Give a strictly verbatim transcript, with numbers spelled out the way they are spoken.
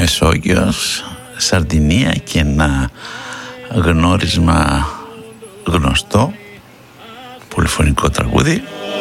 Μεσόγειος, Σαρδινία και ένα γνώρισμα γνωστό πολυφωνικό τραγούδι